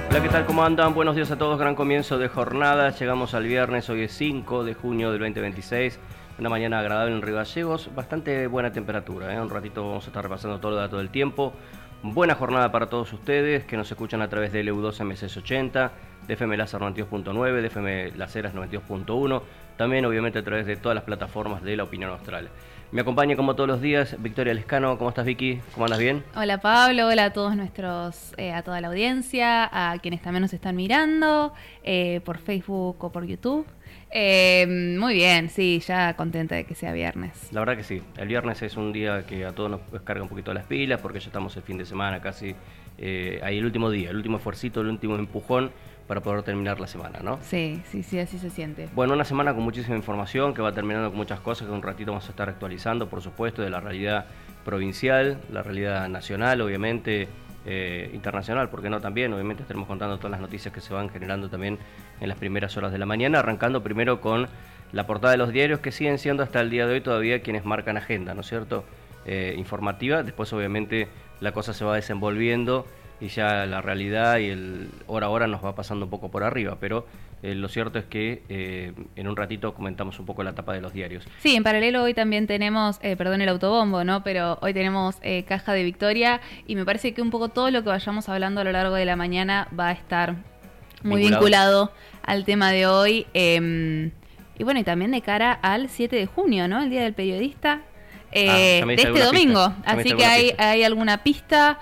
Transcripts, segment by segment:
Hola, ¿qué tal? ¿Cómo andan? Buenos días a todos, gran comienzo de jornada. Llegamos al viernes, hoy es 5 de junio del 2026. Una mañana agradable en Río Gallegos, bastante buena temperatura, ¿eh? Un ratito vamos a estar repasando todo el dato del tiempo. Buena jornada para todos ustedes que nos escuchan a través de LU2 M680, de FM Láser 92.9, de FM Las Heras 92.1, también obviamente a través de todas las plataformas de La Opinión Austral. Me acompaña como todos los días Victoria Lescano. ¿Cómo estás, Vicky? ¿Cómo andas? ¿Bien? Hola, Pablo. Hola a todos a toda la audiencia, a quienes también nos están mirando por Facebook o por YouTube. Muy bien, sí, ya contenta de que sea viernes. La verdad que sí, el viernes es un día que a todos nos carga un poquito las pilas porque ya estamos el fin de semana casi, ahí el último día, el último esfuercito, el último empujón para poder terminar la semana, ¿no? Sí, así se siente. Bueno, una semana con muchísima información que va terminando con muchas cosas que un ratito vamos a estar actualizando, por supuesto, de la realidad provincial, la realidad nacional, obviamente, internacional, porque no también, obviamente estaremos contando todas las noticias que se van generando también en las primeras horas de la mañana, arrancando primero con la portada de los diarios que siguen siendo hasta el día de hoy todavía quienes marcan agenda, ¿no es cierto? Informativa, después obviamente la cosa se va desenvolviendo y ya la realidad y el hora a hora nos va pasando un poco por arriba, pero lo cierto es que en un ratito comentamos un poco la tapa de los diarios. Sí, en paralelo hoy también tenemos, perdón el autobombo, ¿no? Pero hoy tenemos caja de Victoria y me parece que un poco todo lo que vayamos hablando a lo largo de la mañana va a estar muy vinculado al tema de hoy. Y bueno, y también de cara al 7 de junio, ¿no? El Día del Periodista. De este domingo, así que hay alguna pista,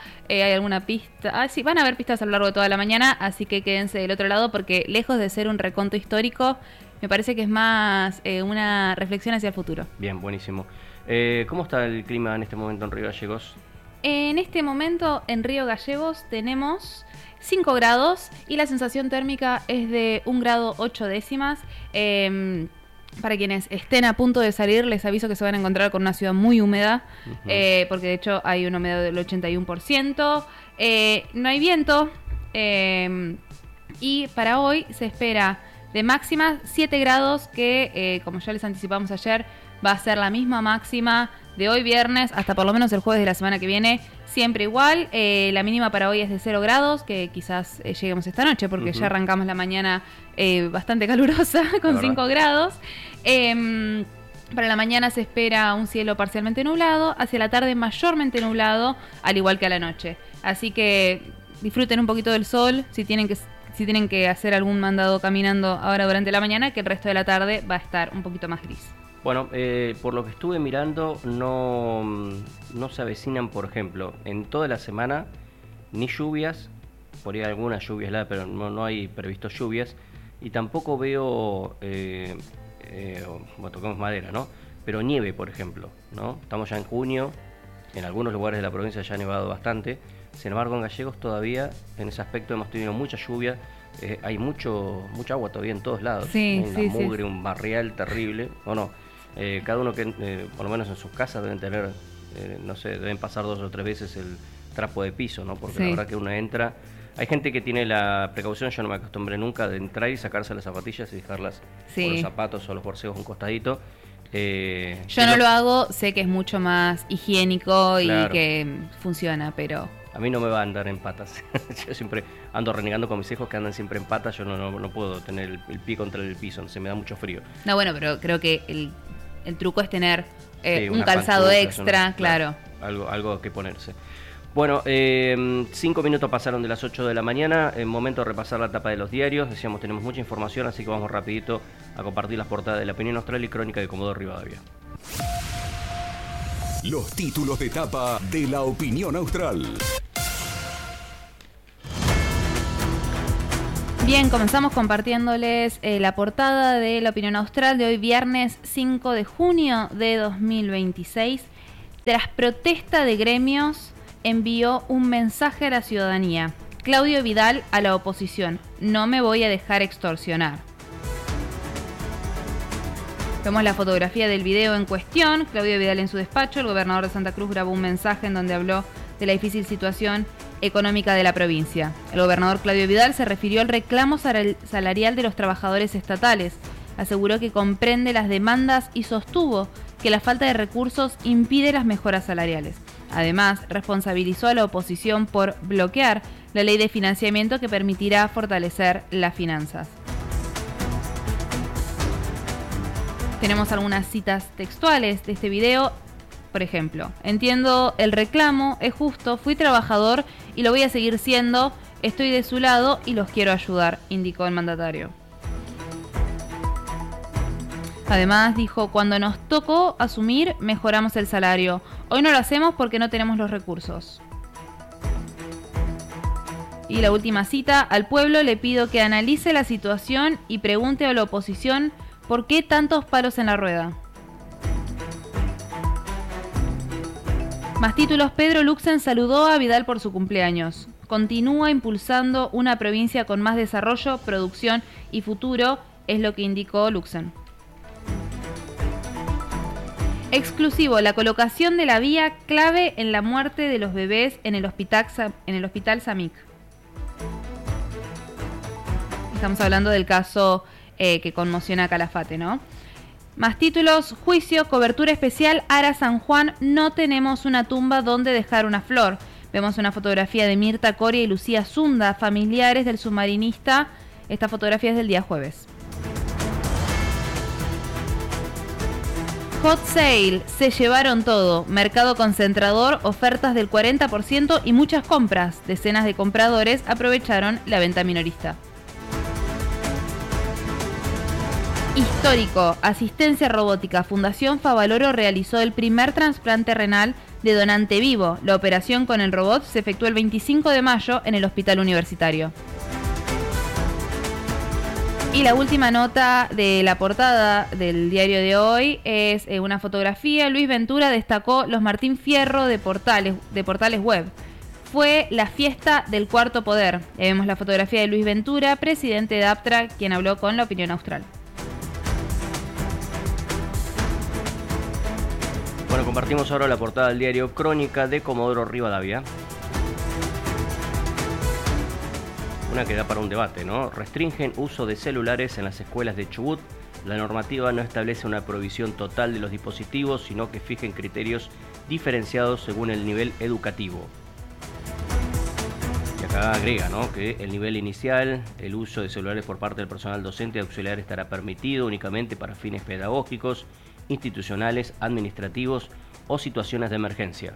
sí, van a haber pistas a lo largo de toda la mañana, así que quédense del otro lado porque lejos de ser un reconto histórico, me parece que es más una reflexión hacia el futuro. Bien, buenísimo. ¿Cómo está el clima en este momento en Río Gallegos? En este momento en Río Gallegos tenemos 5 grados y la sensación térmica es de 1 grado 8 décimas. Para quienes estén a punto de salir, les aviso que se van a encontrar con una ciudad muy húmeda, porque de hecho hay una humedad del 81%, no hay viento, y para hoy se espera de máxima 7 grados, que como ya les anticipamos ayer, va a ser la misma máxima de hoy viernes hasta por lo menos el jueves de la semana que viene, siempre igual. La mínima para hoy es de 0 grados, que quizás lleguemos esta noche porque ya arrancamos la mañana bastante calurosa con 5 grados. Para la mañana se espera un cielo parcialmente nublado, hacia la tarde mayormente nublado, al igual que a la noche. Así que disfruten un poquito del sol si tienen que hacer algún mandado caminando ahora durante la mañana, que el resto de la tarde va a estar un poquito más gris. Bueno, por lo que estuve mirando, no se avecinan, por ejemplo, en toda la semana ni lluvias, por ahí algunas lluvias, pero no hay previsto lluvias, y tampoco veo, bueno, tocamos madera, ¿no? Pero nieve, por ejemplo, ¿no? Estamos ya en junio, en algunos lugares de la provincia ya ha nevado bastante, sin embargo en Gallegos todavía, en ese aspecto hemos tenido mucha lluvia, hay mucha agua todavía en todos lados, sí, hay una mugre, un barrial terrible, ¿o no? Cada uno que, por lo menos en sus casas, deben tener, no sé, deben pasar 2 o 3 veces el trapo de piso, ¿no? Porque la verdad que uno entra. Hay gente que tiene la precaución, yo no me acostumbré nunca, de entrar y sacarse las zapatillas y dejarlas por los zapatos o los borseos un costadito. Yo no lo hago, sé que es mucho más higiénico y que funciona, pero... A mí no me va a andar en patas. Yo siempre ando renegando con mis hijos que andan siempre en patas. Yo no puedo tener el pie contra el piso, no se me da mucho frío. No, bueno, pero creo que el truco es tener un calzado extra, claro. Algo que ponerse. Bueno, 5 minutos pasaron de las 8 de la mañana, momento de repasar la tapa de los diarios. Decíamos, tenemos mucha información, así que vamos rapidito a compartir las portadas de La Opinión Austral y Crónica de Comodoro Rivadavia. Los títulos de tapa de La Opinión Austral. Bien, comenzamos compartiéndoles la portada de La Opinión Austral de hoy viernes 5 de junio de 2026. Tras protesta de gremios, envió un mensaje a la ciudadanía. Claudio Vidal a la oposición: no me voy a dejar extorsionar. Vemos la fotografía del video en cuestión. Claudio Vidal en su despacho. El gobernador de Santa Cruz grabó un mensaje en donde habló de la difícil situación económica de la provincia. El gobernador Claudio Vidal se refirió al reclamo salarial de los trabajadores estatales. Aseguró que comprende las demandas y sostuvo que la falta de recursos impide las mejoras salariales. Además, responsabilizó a la oposición por bloquear la ley de financiamiento que permitirá fortalecer las finanzas. Tenemos algunas citas textuales de este video. Por ejemplo, entiendo el reclamo, es justo, fui trabajador y lo voy a seguir siendo, estoy de su lado y los quiero ayudar, indicó el mandatario. Además dijo, cuando nos tocó asumir, mejoramos el salario. Hoy no lo hacemos porque no tenemos los recursos. Y la última cita, al pueblo le pido que analice la situación y pregunte a la oposición por qué tantos palos en la rueda. Más títulos, Pedro Luxen saludó a Vidal por su cumpleaños. Continúa impulsando una provincia con más desarrollo, producción y futuro, es lo que indicó Luxen. Exclusivo, la colocación de la vía clave en la muerte de los bebés en el hospital Samic. Estamos hablando del caso que conmociona a Calafate, ¿no? Más títulos, juicio, cobertura especial, Ara San Juan, no tenemos una tumba donde dejar una flor. Vemos una fotografía de Mirta Coria y Lucía Zunda, familiares del submarinista. Esta fotografía es del día jueves. Hot Sale, se llevaron todo. Mercado concentrador, ofertas del 40% y muchas compras. Decenas de compradores aprovecharon la venta minorista. Histórico, asistencia robótica. Fundación Favaloro realizó el primer trasplante renal de donante vivo. La operación con el robot se efectuó el 25 de mayo en el Hospital Universitario. Y la última nota de la portada del diario de hoy es una fotografía. Luis Ventura destacó los Martín Fierro de portales web. Fue la fiesta del cuarto poder. Ahí vemos la fotografía de Luis Ventura, presidente de APTRA, quien habló con La Opinión Austral. Bueno, compartimos ahora la portada del diario Crónica de Comodoro Rivadavia. Una que da para un debate, ¿no? Restringen uso de celulares en las escuelas de Chubut. La normativa no establece una prohibición total de los dispositivos, sino que fijen criterios diferenciados según el nivel educativo. Y acá agrega, ¿no?, que el nivel inicial, el uso de celulares por parte del personal docente y auxiliar estará permitido únicamente para fines pedagógicos, institucionales, administrativos o situaciones de emergencia.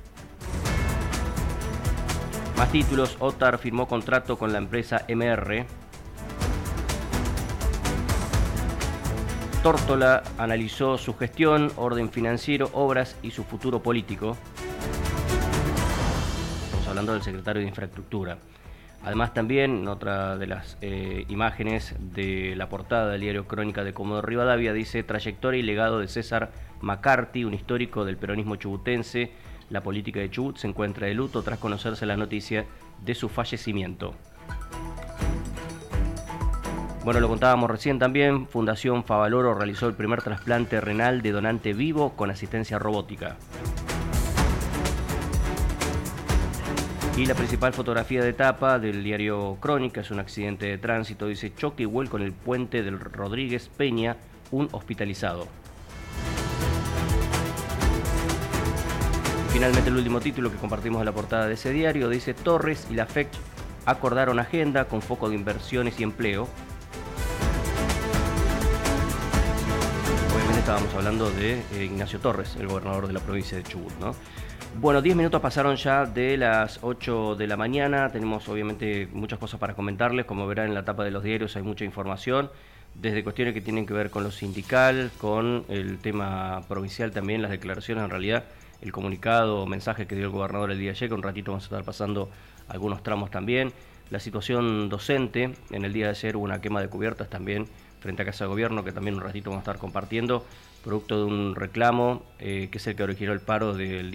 Más títulos, OTAR firmó contrato con la empresa MR. Tórtola analizó su gestión, orden financiero, obras y su futuro político. Estamos hablando del secretario de Infraestructura. Además también, otra de las imágenes de la portada del diario Crónica de Comodoro Rivadavia, dice trayectoria y legado de César McCarthy, un histórico del peronismo chubutense. La política de Chubut se encuentra de luto tras conocerse la noticia de su fallecimiento. Bueno, lo contábamos recién también, Fundación Favaloro realizó el primer trasplante renal de donante vivo con asistencia robótica. Y la principal fotografía de tapa del diario Crónica es un accidente de tránsito, dice choque y vuelco en el puente del Rodríguez Peña, un hospitalizado. Y finalmente el último título que compartimos en la portada de ese diario dice Torres y la FEC acordaron agenda con foco de inversiones y empleo. Obviamente estábamos hablando de Ignacio Torres, el gobernador de la provincia de Chubut, ¿no? Bueno, 10 minutos pasaron ya de las 8 de la mañana, tenemos obviamente muchas cosas para comentarles, como verán en la tapa de los diarios hay mucha información, desde cuestiones que tienen que ver con lo sindical, con el tema provincial también, las declaraciones, en realidad el comunicado o mensaje que dio el gobernador el día de ayer, que un ratito vamos a estar pasando algunos tramos también, la situación docente, en el día de ayer hubo una quema de cubiertas también frente a Casa de Gobierno, que también un ratito vamos a estar compartiendo, producto de un reclamo que es el que originó el paro del día